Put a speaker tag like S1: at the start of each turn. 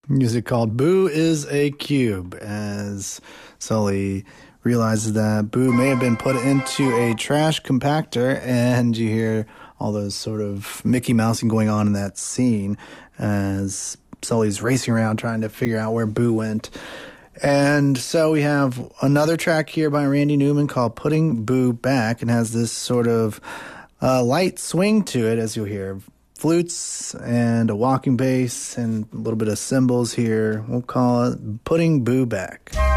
S1: Music called Boo is a Cube, as Sully realizes that Boo may have been put into a trash compactor, and you hear all those sort of Mickey Mousing going on in that scene as Sully's racing around trying to figure out where Boo went. And so we have another track here by Randy Newman called Putting Boo Back, and has this sort of light swing to it, as you'll hear. Flutes and a walking bass and a little bit of cymbals here. We'll call it Putting Boo Back.